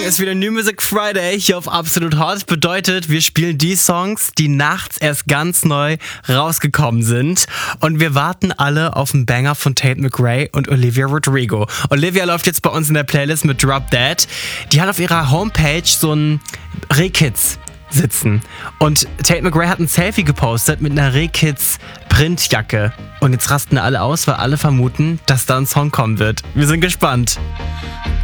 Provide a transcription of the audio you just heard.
ist wieder New Music Friday hier auf Absolut Hot. Bedeutet, wir spielen die Songs, die nachts erst ganz neu rausgekommen sind. Und wir warten alle auf einen Banger von Tate McRae und Olivia Rodrigo. Olivia läuft jetzt bei uns in der Playlist mit Drop Dead. Die hat auf ihrer Homepage so ein Rehkitz sitzen. Und Tate McRae hat ein Selfie gepostet mit einer Rehkitz Printjacke. Und jetzt rasten alle aus, weil alle vermuten, dass da ein Song kommen wird. Wir sind gespannt.